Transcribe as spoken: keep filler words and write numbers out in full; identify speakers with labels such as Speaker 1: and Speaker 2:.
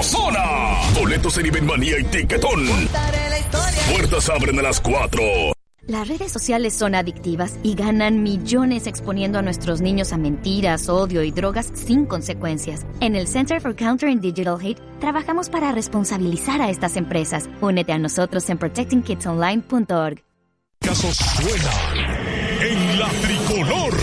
Speaker 1: sabrosona. Boletos en Ibenmanía y Tiquetón. Puertas abren a las cuatro.
Speaker 2: Las redes sociales son adictivas y ganan millones exponiendo a nuestros niños a mentiras, odio y drogas sin consecuencias. En el Center for Countering Digital Hate trabajamos para responsabilizar a estas empresas. Únete a nosotros en protecting kids online punto org.
Speaker 1: Casos suenan en la tricolor.